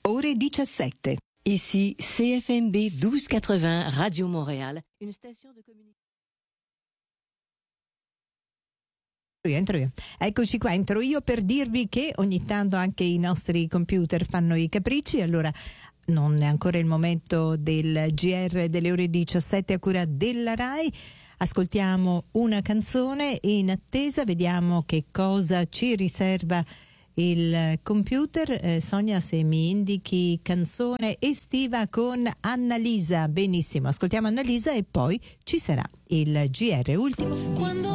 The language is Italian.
ore 17. Ici CFMB 1280 Radio Montréal, une station de communication. Entro io. Eccoci qua, entro io per dirvi che ogni tanto anche i nostri computer fanno i capricci, allora non è ancora il momento del GR delle ore 17 a cura della RAI. Ascoltiamo una canzone e in attesa vediamo che cosa ci riserva il computer. Sonia, se mi indichi canzone estiva con Annalisa. Benissimo, ascoltiamo Annalisa e poi ci sarà il GR ultimo. Quando